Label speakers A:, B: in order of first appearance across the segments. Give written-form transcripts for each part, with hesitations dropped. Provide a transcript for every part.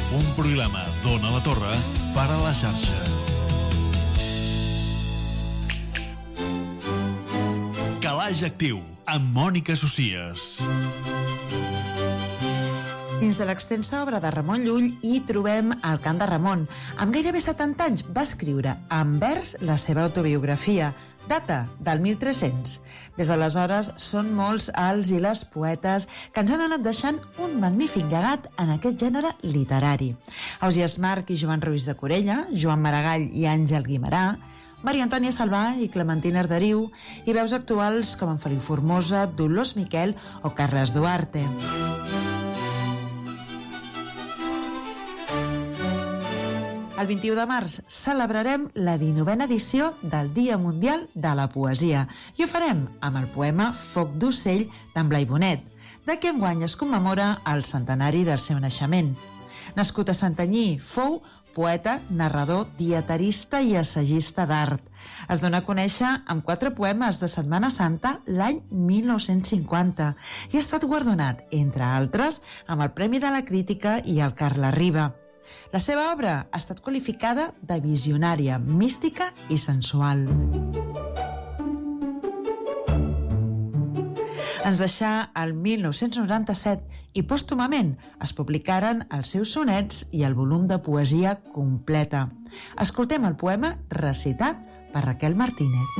A: un programa d'Ona la Torre per a la xarxa. Calaix Actiu, amb Mònica Socias.
B: Dins de l'extensa obra de Ramon Llull hi trobem el cant de Ramon. Amb gairebé 70 anys va escriure en vers la seva autobiografia, data del 1300. Des d'aleshores són molts els i les poetes que ens han anat deixant un magnífic llegat en aquest gènere literari. Ausiàs March i Joan Ruiz de Corella, Joan Maragall i Àngel Guimerà, Maria Antònia Salvà i Clementina Arderiu, i veus actuals com en Feliu Formosa, Dolors Miquel o Carles Duarte. El 21 de març celebrarem la 19a edició del Dia Mundial de la Poesia i ho farem amb el poema Foc d'ocell d'en Blai Bonet, de qui enguany es commemora el centenari del seu naixement. Nascut a Santanyí, fou poeta, narrador, dietarista i assagista d'art. Es dona a conèixer amb 4 poemes de Setmana Santa l'any 1950 i ha estat guardonat, entre altres, amb el Premi de la Crítica i el Carles Riba. La seva obra ha estat qualificada de visionària, mística i sensual. Ens deixà el 1997 i pòstumament es publicaren els seus sonets i el volum de poesia completa. Escoltem el poema recitat per Raquel Martínez.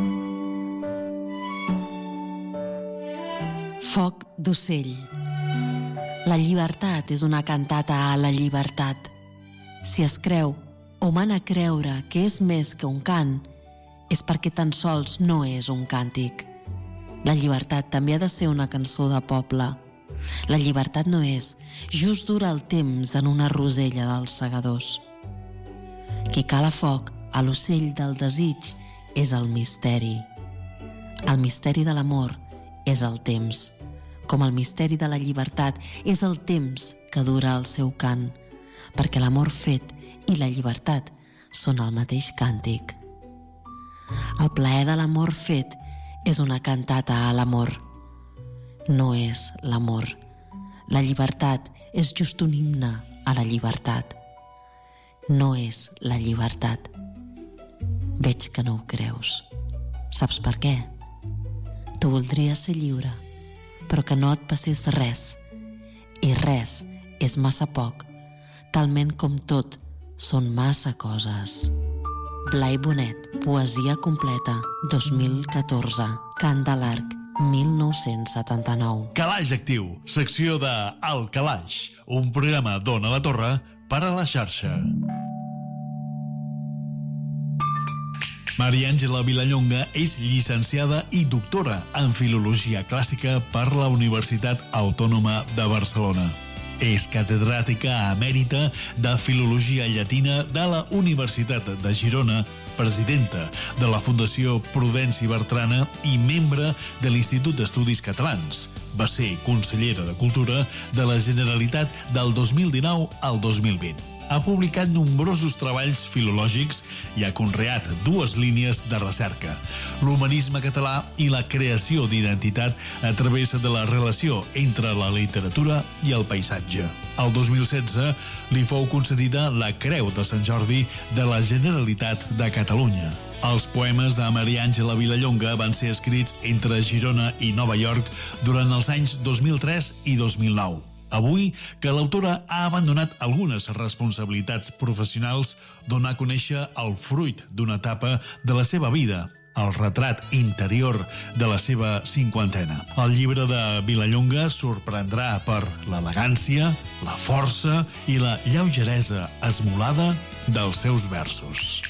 C: Foc d'ocell. La llibertat és una cantata a la llibertat. Si es creu o mana a creure que és més que un cant, és perquè tan sols no és un càntic. La llibertat també ha de ser una cançó de poble. La llibertat no és just durar el temps en una rosella dels segadors. Qui cala foc a l'ocell del desig és el misteri. El misteri de l'amor és el temps, com el misteri de la llibertat és el temps que dura el seu cant, perquè l'amor fet i la llibertat són el mateix càntic. El plaer de l'amor fet és una cantata a l'amor. No és l'amor. La llibertat és just un himne a la llibertat. No és la llibertat. Veig que no ho creus. Saps per què? Tu voldries ser lliure, però que no et passés res. I res és massa poc, talment com tot són massa coses. Blai Bonet, poesia completa, 2014, Cant de l'Arc, 1979.
A: Calaix Actiu, secció de El Calaix, un programa d'Ona la Torre per a la xarxa. Maria Àngela Vilallonga és llicenciada i doctora en Filologia Clàssica per la Universitat Autònoma de Barcelona. És catedràtica emèrita de Filologia Llatina de la Universitat de Girona, presidenta de la Fundació Prudenci Bertrana i membre de l'Institut d'Estudis Catalans. Va ser consellera de Cultura de la Generalitat del 2019 al 2020. Ha publicat nombrosos treballs filològics i ha conreat 2 línies de recerca: l'humanisme català i la creació d'identitat a través de la relació entre la literatura i el paisatge. El 2016 li fou concedida la Creu de Sant Jordi de la Generalitat de Catalunya. Els poemes de Maria Àngela Vilallonga van ser escrits entre Girona i Nova York durant els anys 2003 i 2009. Avui, que l'autora ha abandonat algunes responsabilitats professionals, dona a conèixer el fruit d'una etapa de la seva vida, el retrat interior de la seva cinquantena. El llibre de Vilallonga sorprendrà per l'elegància, la força i la lleugeresa esmolada dels seus versos.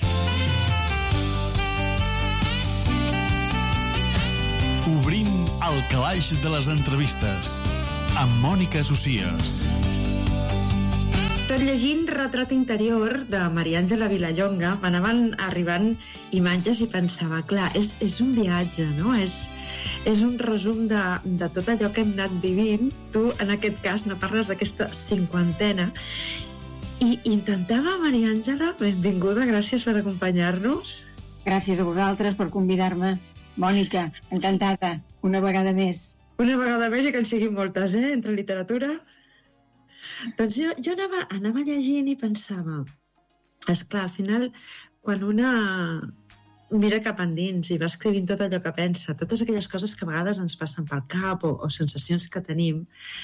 A: Obrim el calaix de les entrevistes amb Mònica Socias.
B: Tot llegint Retrat interior de Maria Àngela Vilallonga m'anaven arribant imatges i pensava, clar, és un viatge, no? És un resum de tot allò que hem anat vivint. Tu, en aquest cas, no parles d'aquesta cinquantena. I intentava, Maria Àngela, benvinguda, gràcies per acompanyar-nos.
D: Gràcies a vosaltres per convidar-me. Mònica, encantada, una vegada més.
B: Una vegada més i que en siguin moltes, entre literatura. Doncs jo anava llegint i pensava, esclar, al final, quan una mira cap endins i va escrivint tot allò que pensa, totes aquelles coses que a vegades ens passen pel cap o sensacions que tenim,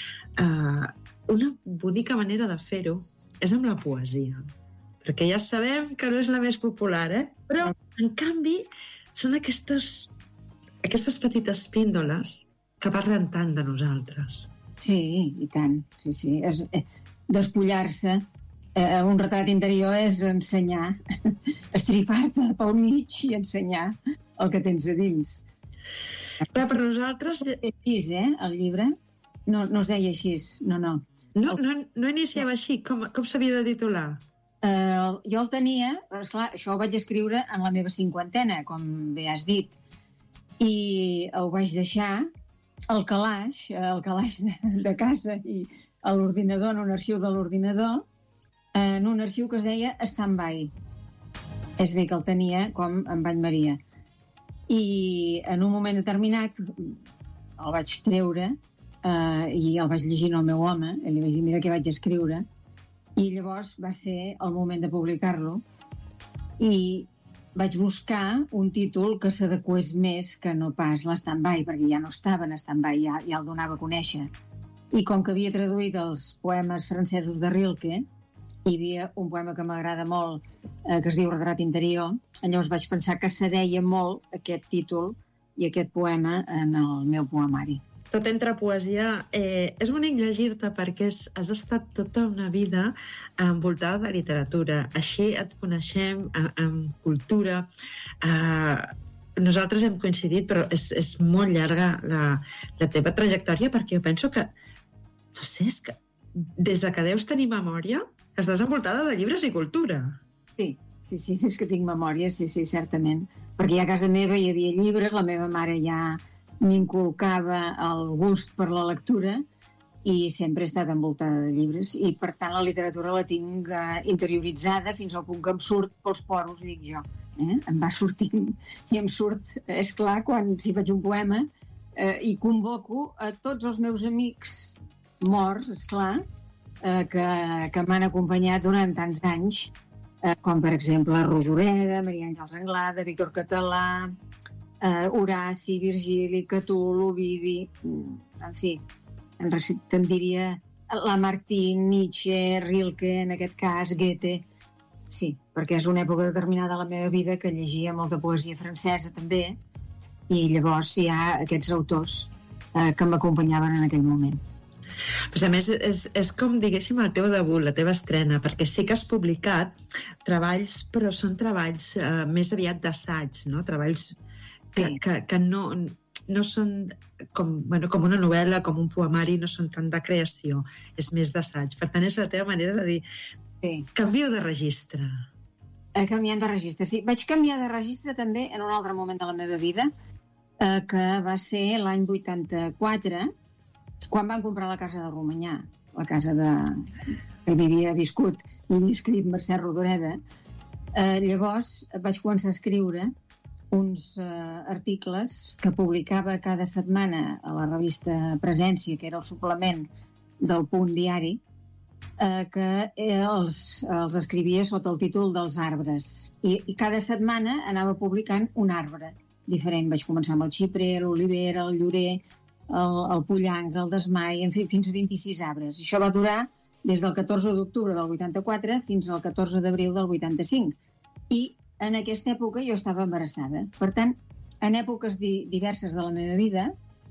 B: una bonica manera de fer-ho és amb la poesia. Perquè ja sabem que no és la més popular, però, en canvi, són aquestes petites píndoles que parlen tant de nosaltres.
D: Sí, i tant. Sí. Despullar-se. Un retrat interior és ensenyar, estripar-te pel mig i ensenyar el que tens a dins.
B: Clar, per nosaltres...
D: Així, el llibre? No es deia així, no.
B: No iniciava així. Com s'havia de titular?
D: Jo el tenia, però esclar, això ho vaig escriure en la meva 50ena, com bé has dit, i ho vaig deixar al calaix de casa i a l'ordinador, en un arxiu de l'ordinador, en un arxiu que es deia Stand-by. És a dir, que el tenia com en Vall Maria. I en un moment determinat el vaig treure i el vaig llegir al meu home, i li vaig dir, mira què vaig escriure, i llavors va ser el moment de publicar-lo i vaig buscar un títol que s'adequés més que no pas l'Stand-by, perquè ja no estava en Stand-by, ja el donava a conèixer. I com que havia traduït els poemes francesos de Rilke, hi havia un poema que m'agrada molt, que es diu Retrat interior, llavors vaig pensar que s'adeia molt aquest títol i aquest poema en el meu poemari.
B: Tot entre poesia. És bonic llegir-te perquè has estat tota una vida envoltada de literatura. Així et coneixem amb cultura. Nosaltres hem coincidit, però és molt llarga la teva trajectòria, perquè jo penso que, no sé, és que des de que deus tenir memòria, estàs envoltada de llibres i cultura.
D: Sí, és que tinc memòria, sí, certament. Perquè ja a casa meva hi havia llibres, la meva mare ja m'inculcava el gust per la lectura i sempre he estat envoltada de llibres i, per tant, la literatura la tinc interioritzada fins al punt que em surt pels poros, dic jo. Em va sortint i em surt, és clar, quan si faig un poema i convoco a tots els meus amics morts, és clar, que m'han acompanyat durant tants anys, com per exemple Rodoreda, Maria Àngels Anglada, Víctor Català, Horaci, Virgili, Catull, Ovidi, en fi, te'n diria Lamartine, Nietzsche, Rilke, en aquest cas, Goethe. Sí, perquè és una època determinada de la meva vida que llegia molta poesia francesa també, i llavors hi ha aquests autors que m'acompanyaven en aquell moment.
B: Pues a més, és com, diguéssim, el teu debut, la teva estrena, perquè sí que has publicat treballs, però són treballs més aviat d'assaig, no? Treballs que no són com una novel·la, com un poemari, no són tant de creació, és més d'assaig. Per tant, és la teva manera de dir, canvio de registre.
D: Canviant de registre, sí. Vaig canviar de registre també en un altre moment de la meva vida, que va ser l'any 84, quan van comprar la casa de Romanyà, la casa que havia viscut i havia escrit Mercè Rodoreda. Llavors vaig començar a escriure uns articles que publicava cada setmana a la revista Presència, que era el suplement del Punt Diari, que els escrivia sota el títol dels arbres. I cada setmana anava publicant un arbre diferent. Vaig començar amb el xiprer, l'olivera, el llorer, el pollancre, el desmai, en fi, fins a 26 arbres. Això va durar des del 14 d'octubre del 84 fins al 14 d'abril del 85. I en aquesta època jo estava embarassada. Per tant, en èpoques diverses de la meva vida,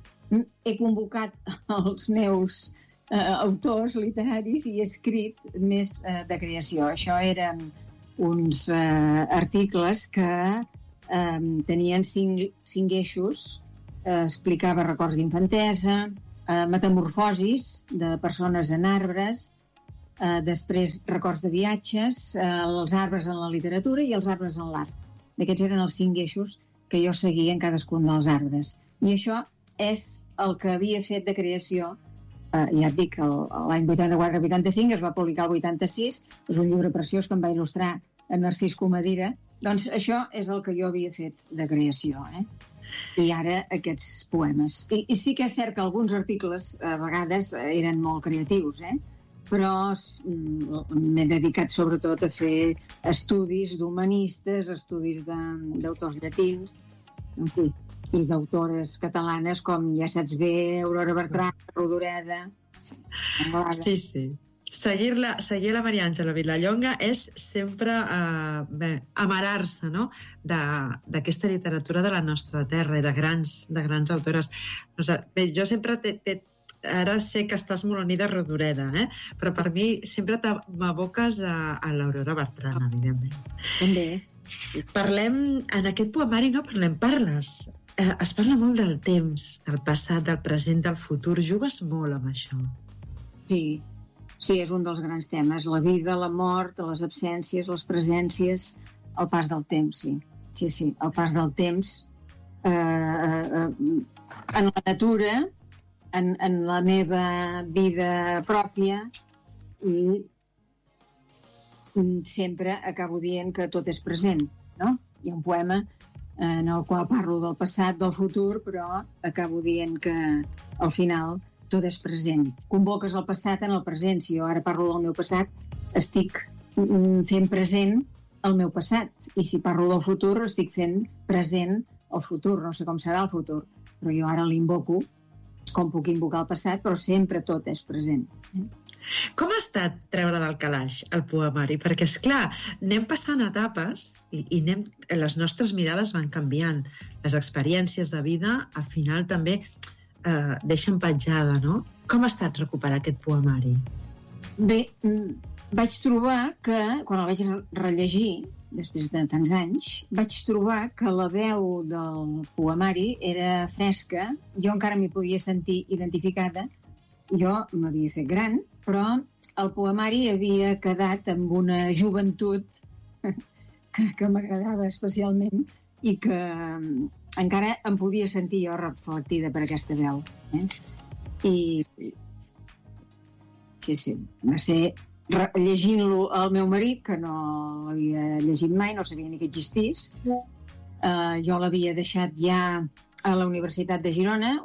D: he convocat els meus autors literaris i he escrit més de creació. Això eren uns articles que tenien 5 eixos. Explicava records d'infantesa, metamorfosis de persones en arbres, després records de viatges, els arbres en la literatura i els arbres en l'art. D'aquests eren els 5 eixos que jo seguia en cadascun dels arbres. I això és el que havia fet de creació, ja et dic, l'any 84-85, es va publicar el 86, és un llibre preciós que em va il·lustrar en Narcís Comadira. Doncs això és el que jo havia fet de creació, I ara aquests poemes. I sí que és cert que alguns articles a vegades eren molt creatius, però m'he dedicat sobretot a fer estudis d'humanistes, estudis d'autors llatins, en fi, i d'autores catalanes com ja saps bé, Aurora Bertran, Rodoreda...
B: Sí. Seguir la Maria Àngela Vilallonga és sempre amarar-se, no?, d'aquesta literatura de la nostra terra i de grans autores. Bé, jo sempre ara sé que estàs molt unida a Rodoreda, però per mi sempre m'aboques a l'Aurora Bertran, evidentment.
D: També.
B: Parlem, en aquest poemari parles. Es parla molt del temps, del passat, del present, del futur. Jugues molt amb això.
D: Sí, és un dels grans temes. La vida, la mort, les absències, les presències, el pas del temps, sí. Sí, el pas del temps en la natura, en la meva vida pròpia, i sempre acabo dient que tot és present, no? Hi ha un poema en el qual parlo del passat, del futur, però acabo dient que al final tot és present. Convoques el passat en el present. Si jo ara parlo del meu passat, estic fent present el meu passat. I si parlo del futur, estic fent present el futur. No sé com serà el futur, però jo ara l'invoco com puc invocar el passat, però sempre tot és present.
B: Com ha estat treure del calaix el poemari? Perquè, esclar, anem passant etapes i les nostres mirades van canviant. Les experiències de vida, al final, també deixen petjada, no? Com ha estat recuperar aquest poemari?
D: Bé, vaig trobar que, quan el vaig rellegir, després de tants anys, vaig trobar que la veu del poemari era fresca, jo encara m'hi podia sentir identificada, jo m'havia fet gran, però el poemari havia quedat amb una joventut que m'agradava especialment i que encara em podia sentir jo reflectida per aquesta veu. I sí, va ser llegint-lo al meu marit, que no l'havia llegit mai, no sabia ni que existís. Jo l'havia deixat ja a la Universitat de Girona,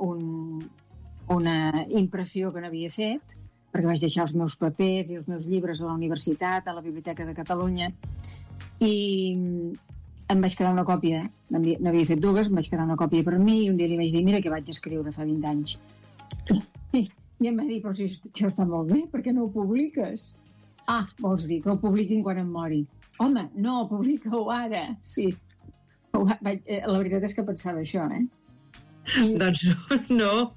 D: una impressió que n'havia fet, perquè vaig deixar els meus papers i els meus llibres a la universitat, a la Biblioteca de Catalunya, i em vaig quedar una còpia, n'havia fet dues, em vaig quedar una còpia per mi, i un dia li vaig dir, mira què vaig escriure fa 20 anys. I em va dir, però si això està molt bé, per què no ho publiques? Ah, vols dir que ho publiquin quan em mori? Home, no, publica-ho ara. Sí. La veritat és que pensava això,
B: Doncs no.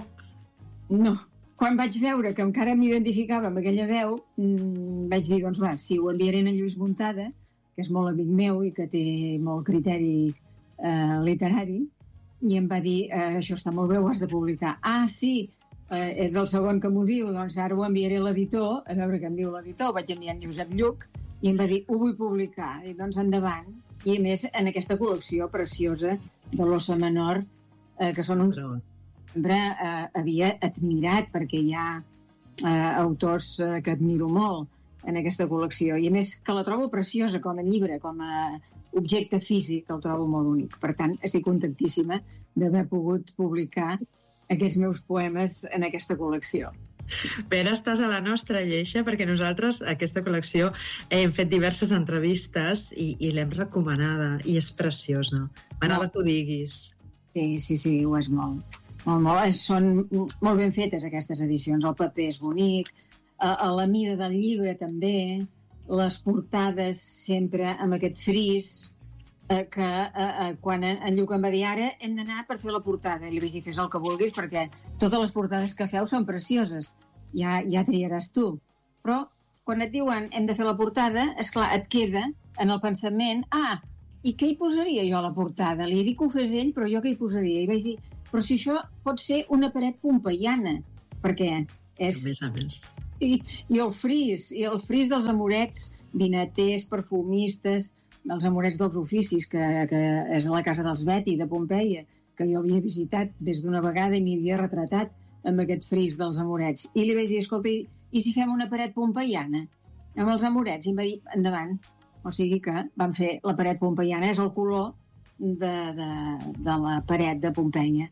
D: No. Quan vaig veure que encara m'identificava amb aquella veu, vaig dir, doncs va, si ho enviaré a Lluís Muntada, que és molt amic meu i que té molt criteri literari, i em va dir, això està molt bé, ho has de publicar. Ah, sí, és el segon que m'ho diu, doncs ara ho enviaré a l'editor, a veure què em diu l'editor. Vaig enviar en Josep Lluc i em va dir, ho vull publicar, i doncs endavant. I a més, en aquesta col·lecció preciosa de l'Ossa Menor, que són uns... Sempre havia admirat, perquè hi ha autors que admiro molt en aquesta col·lecció, i a més que la trobo preciosa com a llibre, com a objecte físic, el trobo molt únic. Per tant, estic contentíssima d'haver pogut publicar aquests meus poemes en aquesta col·lecció.
B: Bé, ara estàs a la nostra lleixa, perquè nosaltres aquesta col·lecció hem fet diverses entrevistes i l'hem recomanada, i és preciosa. M'agrada que ho diguis.
D: Sí, ho és molt. Són molt ben fetes aquestes edicions. El paper és bonic, a la mida del llibre també, les portades sempre amb aquest fris, que quan en Lluc em va dir ara hem d'anar per fer la portada, i li vaig dir fes el que vulguis perquè totes les portades que feu són precioses, ja triaràs tu, però quan et diuen hem de fer la portada, esclar, et queda en el pensament, i què hi posaria jo a la portada? Li he dit que ho fes ell, però jo què hi posaria? I vaig dir, però si això pot ser una paret pompeiana, perquè és... Sí, i el fris dels amorets, vinaters, perfumistes, els amorets dels oficis, que és a la casa dels Beti, de Pompeia, que jo havia visitat des d'una vegada i m'hi havia retratat amb aquest fris dels amorets. I li vaig dir, escolta, i si fem una paret pompeiana amb els amorets? I em va dir, endavant. O sigui que van fer la paret pompeiana, és el color de la paret de Pompeia.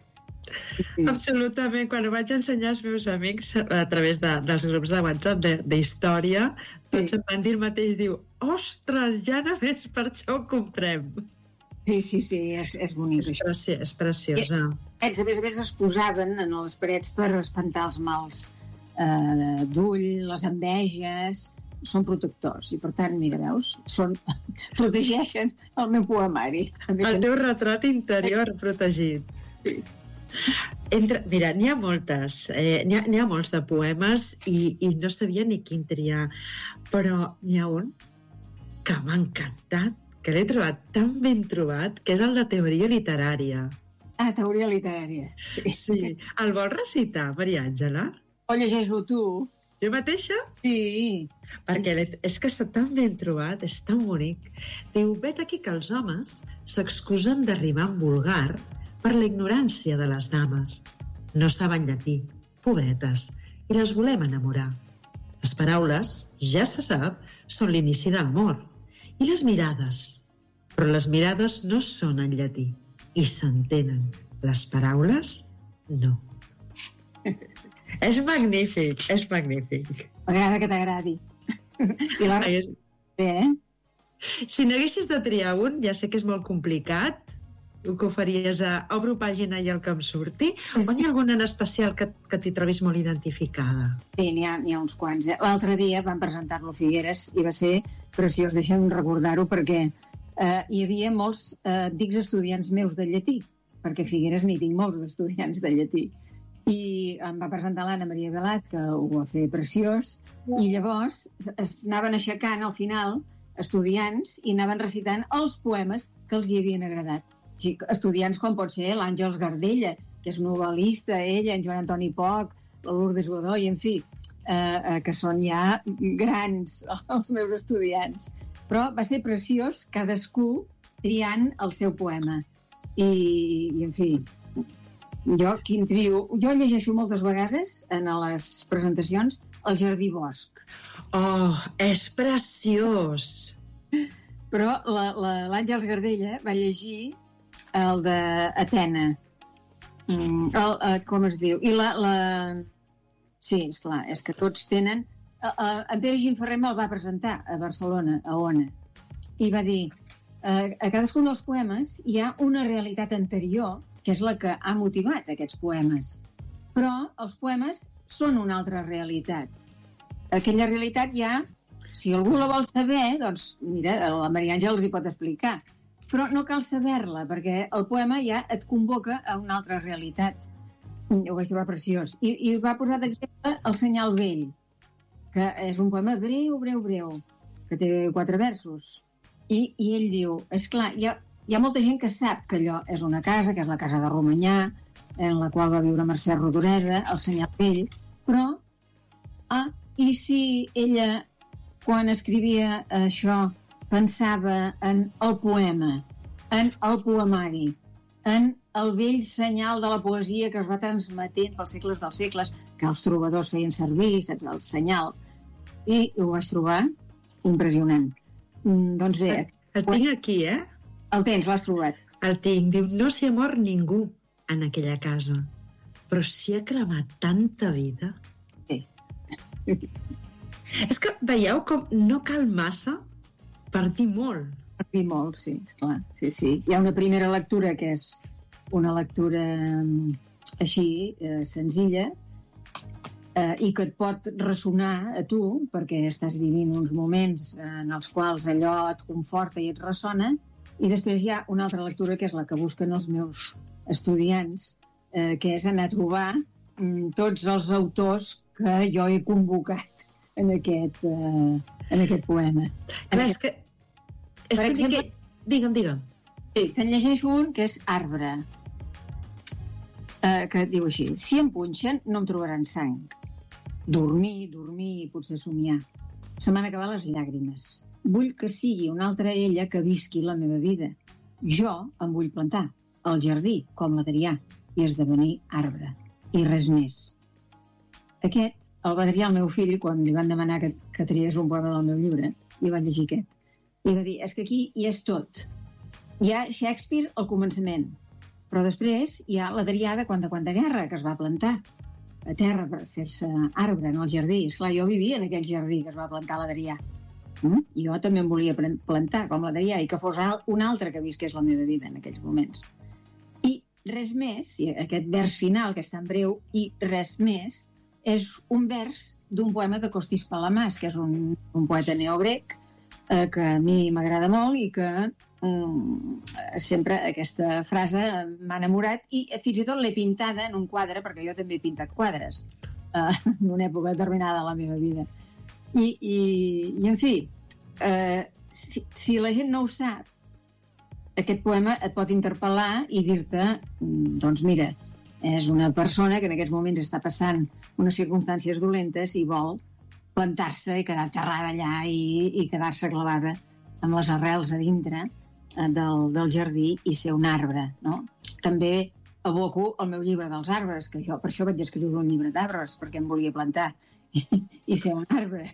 B: Absolutament. Quan ho vaig ensenyar als meus amics a través dels grups de WhatsApp d'història, tots em van dir el mateix, diu, ostres, ja només per això ho comprem.
D: Sí, és bonic.
B: És preciosa.
D: A més a més es posaven en les parets per espantar els mals d'ull, les enveges, són protectors i per tant, mira, veus, protegeixen el meu poemari.
B: El teu retrat interior protegit.
D: Sí.
B: Mira, n'hi ha moltes, n'hi ha molts de poemes i no sabia ni quin triar, però n'hi ha un que m'ha encantat, que l'he trobat tan ben trobat, que és el de teoria literària.
D: Ah, teoria literària.
B: Sí. El vols recitar, Maria Àngela?
D: O llegeix-lo tu.
B: Jo mateixa?
D: Sí.
B: Perquè és que està tan ben trobat, és tan bonic. Diu, vet aquí que els homes s'excusen de rimar en vulgar per la ignorància de les dames. No saben llatí, pobretes, i les volem enamorar. Les paraules, ja se sap, són l'inici de l'amor. I les mirades? Però les mirades no són en llatí i s'entenen. Les paraules, no. És magnífic, és magnífic.
D: M'agrada que t'agradi. I la... Bé,
B: Si n'haguessis de triar un, ja sé que és molt complicat, que ho faries a obro pàgina i el que em surti, o n'hi ha algun en especial que t'hi trobis molt identificada?
D: sí, n'hi ha uns quants. L'altre dia van presentar-lo a Figueres i va ser preciós, deixa'm recordar-ho, perquè hi havia molts dics estudiants meus de llatí, perquè a Figueres n'hi tinc molts d'estudiants de llatí. I em va presentar l'Anna Maria Velat, que ho va fer preciós, i llavors es anaven aixecant al final estudiants i anaven recitant els poemes que els hi havien agradat. Estudiants com pot ser l'Àngels Gardella, que és novel·lista, ella, en Joan Antoni Poch, la Lourdes Godoy, en fi, que són ja grans els meus estudiants. Però va ser preciós, cadascú triant el seu poema. I en fi, jo llegeixo moltes vegades en les presentacions El jardí bosc.
B: Oh, és preciós!
D: Però l'Àngels Gardella va llegir el d'Atena. Com es diu? I sí, esclar, és que tots tenen... En Pere Gimferrer me'l va presentar a Barcelona, a Ona, i va dir a cadascun dels poemes hi ha una realitat anterior que és la que ha motivat aquests poemes. Però els poemes són una altra realitat. Aquella realitat ja, si algú la vol saber, doncs, mira, la Maria Àngela els hi pot explicar. Però no cal saber-la, perquè el poema ja et convoca a una altra realitat. Ho vaig trobar preciós. I va posar d'exemple El senyal vell, que és un poema breu, que té 4 versos. I ell diu, esclar, hi ha molta gent que sap que allò és una casa, que és la casa de Romanyà, en la qual va viure Mercè Rodoreda, el senyal vell, però, i si ella, quan escrivia això, pensava en el poema, en el poemari, en el vell senyal de la poesia que es va transmetent pels segles dels segles, que els trobadors feien servir, saps, el senyal, i ho vaig trobar impressionant. Doncs bé...
B: El tinc aquí,
D: El tens, l'has trobat.
B: El tinc. Diu, no s'hi ha mort ningú en aquella casa, però s'hi ha cremat tanta vida.
D: Sí.
B: És que veieu com no cal massa per dir molt.
D: Per dir molt, sí, clar. Sí. Hi ha una primera lectura que és una lectura així, senzilla, i que et pot ressonar a tu, perquè estàs vivint uns moments en els quals allò et conforta i et ressona, i després hi ha una altra lectura que és la que busquen els meus estudiants, que és anar a trobar tots els autors que jo he convocat en aquest poema.
B: És que Digue'm.
D: Sí, te'n llegeixo un que és Arbre, que diu així: si em punxen no em trobaran sang. Dormir i potser somiar. Se m'han acabat les llàgrimes. Vull que sigui una altra ella que visqui la meva vida. Jo em vull plantar al jardí, com l'Adrià, i esdevenir arbre. I res més. Aquest, el va triar el meu fill, quan li van demanar que triés un poema del meu llibre, i va llegir aquest. I va dir, és que aquí hi és tot. Hi ha Shakespeare al començament, Però després hi ha l'Adrià de Quanta Guerra, que es va plantar a terra per fer-se arbre en el jardí. Esclar, jo vivia en aquell jardí que es va plantar l'Adrià. Jo també em volia plantar com l'Adrià i que fos un altre que visqués la meva vida en aquells moments. I res més, i aquest vers final, que és tan breu, i res més, és un vers d'un poema de Costis Palamàs, que és un poeta neogrec que a mi m'agrada molt i que sempre aquesta frase m'ha enamorat i fins i tot l'he pintada en un quadre, perquè jo també he pintat quadres en una època determinada de la meva vida. I en fi, si la gent no ho sap, aquest poema et pot interpel·lar i dir-te, doncs mira, és una persona que en aquests moments està passant unes circumstàncies dolentes i vol plantar-se i quedar enterrada allà i quedar-se clavada amb les arrels a dintre del jardí i ser un arbre, no? També evoco el meu llibre dels arbres, que jo per això vaig escriure un llibre d'arbres, perquè em volia plantar i ser un arbre.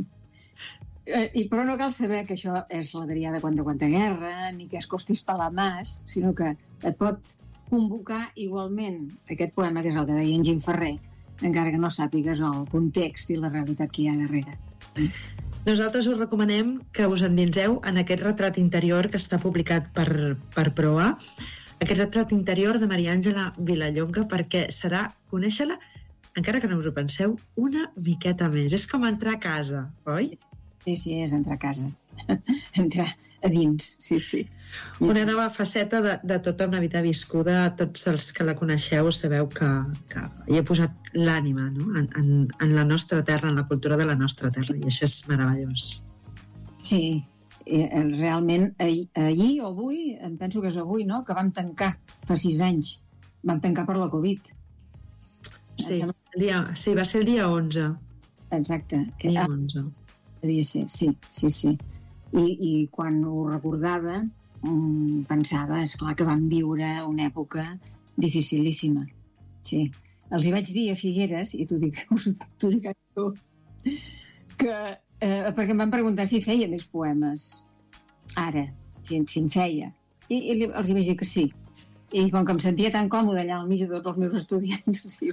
D: Però no cal saber que això és l'Adrià de Quanta Guerra, ni que és Costis Palamàs, sinó que et pot convocar igualment aquest poema, que és el que deia en Gim Ferrer, encara que no sàpigues el context i la realitat que hi ha darrere.
B: Nosaltres us recomanem que us endinseu en aquest retrat interior que està publicat per Proa, aquest retrat interior de Maria Àngela Vilallonga, perquè serà conèixer-la, encara que no us ho penseu, una miqueta més. És com entrar a casa, oi?
D: Sí, és entrar a casa. Entrar a dins, sí.
B: Una nova faceta de tota una vida viscuda. Tots els que la coneixeu sabeu que hi ha posat l'ànima, no? en la nostra terra, en la cultura de la nostra terra, i això és meravellós. Sí,
D: realment ahir o avui, em penso que és avui, no?, que vam tancar fa 6 anys. Vam tancar per la Covid.
B: Sí, va ser el dia 11.
D: Exacte.
B: Dia 11.
D: Devia ser, sí. I quan ho recordava pensava, esclar, que vam viure una època dificilíssima. Sí. Els hi vaig dir a Figueres, i t'ho dic a tu, que, perquè em van preguntar si feia més poemes ara, si en feia. I els hi vaig dir que sí. I com que em sentia tan còmode allà al mig de tots els meus estudiants, sí,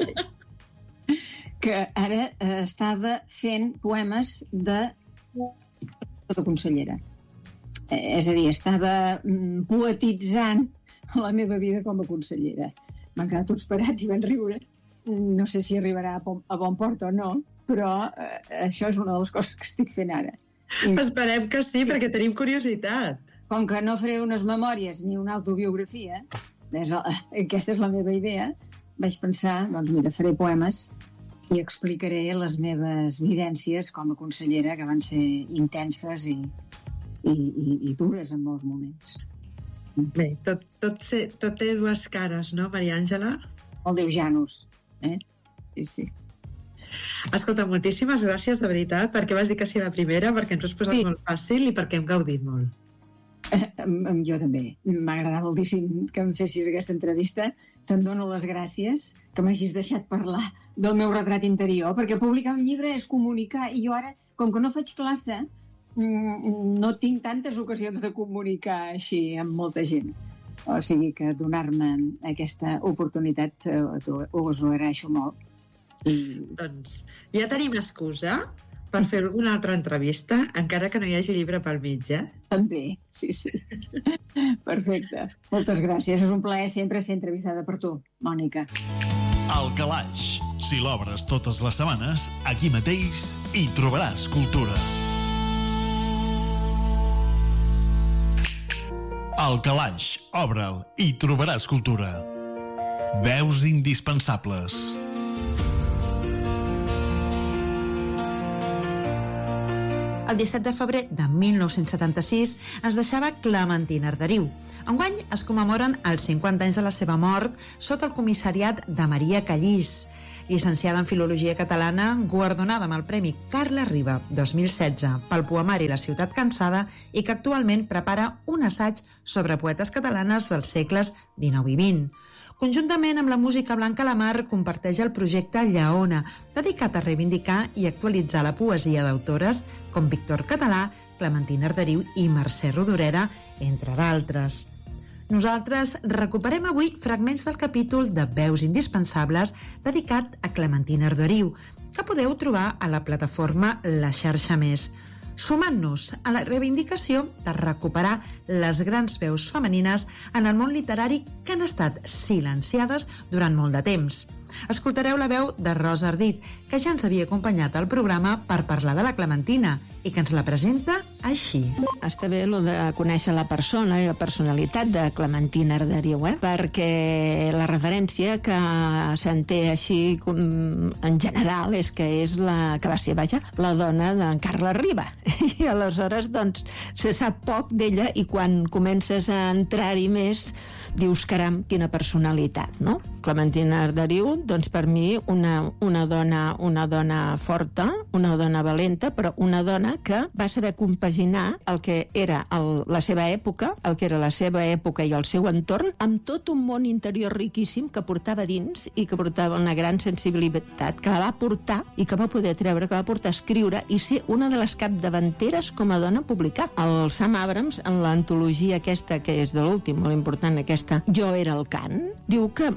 D: que ara estava fent poemes de consellera. És a dir, estava poetitzant la meva vida com a consellera. Van quedar tots parats i van riure. No sé si arribarà a bon port o no, però això és una de les coses que estic fent ara.
B: Esperem que sí, perquè tenim curiositat.
D: Com que no faré unes memòries ni una autobiografia, aquesta és la meva idea, vaig pensar, doncs mira, faré poemes i explicaré les meves vivències com a consellera, que van ser intenses i dures en molts moments.
B: Bé, tot té dues cares, no, Maria Àngela?
D: El Déu Janus, Sí.
B: Escolta, moltíssimes gràcies, de veritat, perquè vas dir que sí la primera, perquè ens ho has posat molt fàcil i perquè hem gaudit molt.
D: Jo també. M'ha agradat moltíssim que em fessis aquesta entrevista. Te'n dono les gràcies que m'hagis deixat parlar del meu retrat interior, perquè publicar un llibre és comunicar, i jo ara, com que no faig classe, no tinc tantes ocasions de comunicar així amb molta gent. O sigui que donar-me aquesta oportunitat us ho agraeixo molt.
B: Doncs ja tenim excusa per fer alguna altra entrevista, encara que no hi hagi llibre pel mig,
D: També, sí. Perfecte. Moltes gràcies. És un plaer sempre ser entrevistada per tu, Mònica.
A: Al Calaix. Si l'obres totes les setmanes, aquí mateix hi trobaràs cultura. Al Calaix, obre'l i trobaràs cultura. Veus indispensables.
B: El 17 de febrer de 1976 es deixava Clementina Arderiu. Enguany es commemoren els 50 anys de la seva mort sota el comissariat de Maria Callís. Llicenciada en Filologia Catalana, guardonada amb el Premi Carla Riba 2016 pel poemari La ciutat cansada, i que actualment prepara un assaig sobre poetes catalanes dels segles XIX i XX. Conjuntament amb la música Blanca Lamar comparteix el projecte Lleona, dedicat a reivindicar i actualitzar la poesia d'autores com Víctor Català, Clementina Arderiu i Mercè Rodoreda, entre d'altres. Nosaltres recuperem avui fragments del capítol de Veus indispensables dedicat a Clementina Arderiu, que podeu trobar a la plataforma La Xarxa Més, sumant-nos a la reivindicació de recuperar les grans veus femenines en el món literari que han estat silenciades durant molt de temps. Escoltareu la veu de Rosa Ardit, que ja ens havia acompanyat al programa per parlar de la Clementina i que ens la presenta així.
E: Està bé lo de conèixer la persona i la personalitat de Clementina Arderiu, perquè la referència que se'n té així en general és que és la que va ser, la dona d'en Carles Riba. I aleshores, doncs, se sap poc d'ella i quan comences a entrar-hi més dius, caram, quina personalitat, no? Clementina Arderiu, doncs per mi una dona forta, una dona valenta, però una dona que va saber compaginar el que era la seva època, el que era la seva època i el seu entorn, amb tot un món interior riquíssim que portava dins i que portava una gran sensibilitat, que la va portar i que va poder treure, que va portar a escriure i ser una de les capdavanteres com a dona a publicar. El Sam Abrams, en l'antologia aquesta, que és de l'últim, molt important, aquesta Jo era el cant, diu que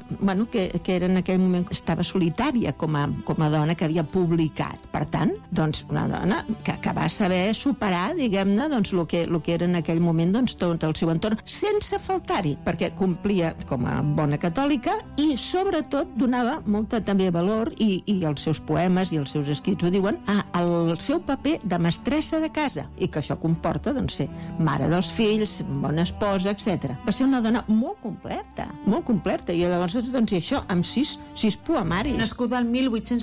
E: era en aquell moment que estava solitària com a dona que havia publicat. Per tant, doncs, una dona que va saber superar, diguem-ne, doncs, el que era en aquell moment tot el seu entorn, sense faltar-hi, perquè complia com a bona catòlica i, sobretot, donava molta també valor, i els seus poemes i els seus escrits ho diuen, al seu paper de mestressa de casa, i que això comporta, doncs, ser mare dels fills, bona esposa, etc. Va ser una dona molt completa, i llavors, doncs, això, amb sis poemaris.
B: Nascuda el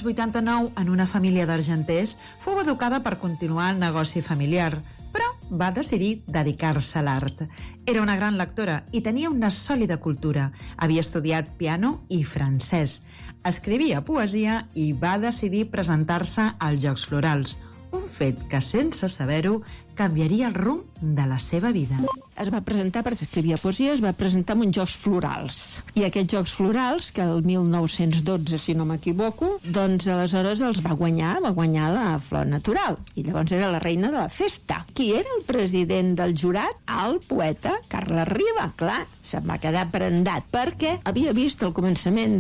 B: 1889 en una família d'argenters, fou educada per continuar el negoci familiar, però va decidir dedicar-se a l'art. Era una gran lectora i tenia una sòlida cultura. Havia estudiat piano i francès. Escrivia poesia i va decidir presentar-se als Jocs Florals, un fet que, sense saber-ho, canviaria el rumb de la seva vida.
E: Es va presentar, perquè escrivia poesia, es va presentar en uns Jocs Florals. I aquests Jocs Florals, que el 1912, si no m'equivoco, doncs aleshores els va guanyar la Flor Natural. I llavors era la reina de la festa. Qui era el president del jurat? El poeta Carles Riba. Clar, se'n va quedar prendat, perquè havia vist al començament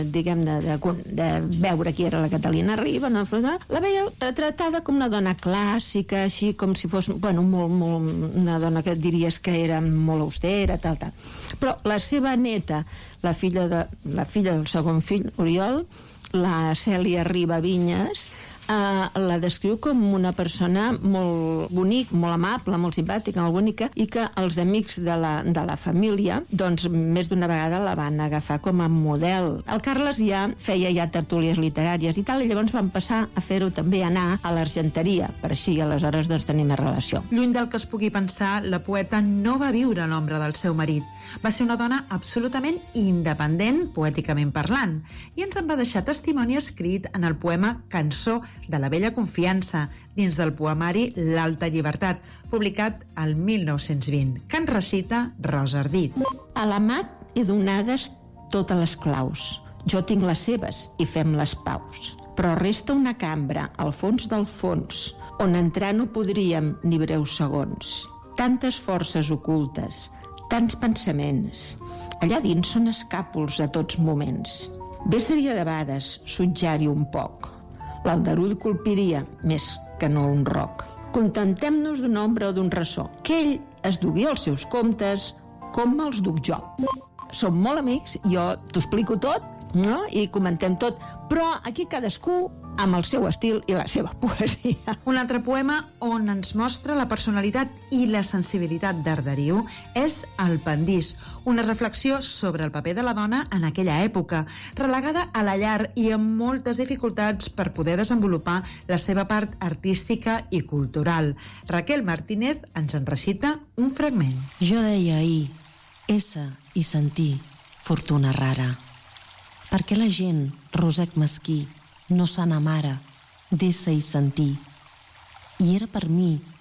E: de veure qui era la Catalina Riba, la veia retratada com una dona clàssica, així com si fos una dona que diries que era molt austera, tal. Però la seva neta, la filla del segon fill, Oriol, la Cèlia Riba Vinyes, la descriu com una persona molt bonic, molt amable, molt simpàtica, molt bonica, i que els amics de la família, doncs, més d'una vegada la van agafar com a model. El Carles ja feia tertúlies literàries i tal, i llavors van passar a fer-ho també anar a l'Argenteria, per així aleshores doncs tenir més relació.
B: Lluny del que es pugui pensar, la poeta no va viure a l'ombra del seu marit. Va ser una dona absolutament independent, poèticament parlant, i ens en va deixar testimoni escrit en el poema Cançó de la vella confiança, dins del poemari L'alta llibertat, publicat el 1920, que en recita Rosa Ardit.
E: A l'amat he donades totes les claus. Jo tinc les seves i fem les paus. Però resta una cambra, al fons del fons, on entrar no podríem ni breus segons. Tantes forces ocultes, tants pensaments. Allà dins són escàpols a tots moments. Bé seria de vegades sutjar-hi un poc. L'aldarull colpiria més que no un roc. Contentem-nos d'una ombra o d'un ressò, que ell es dugui els seus comptes com me'ls duc jo. Som molt amics, jo t'ho explico tot, no? I comentem tot, però aquí cadascú amb el seu estil i la seva poesia.
B: Un altre poema on ens mostra la personalitat i la sensibilitat d'Arderiu és El Pendís, una reflexió sobre el paper de la dona en aquella època, relegada a la llar i amb moltes dificultats per poder desenvolupar la seva part artística i cultural. Raquel Martínez ens en recita un fragment.
C: Jo deia ahir, ésser i sentir, fortuna rara. Perquè la gent, rosec mesquí, no s'enamara d'ésser i sentir. I era per mi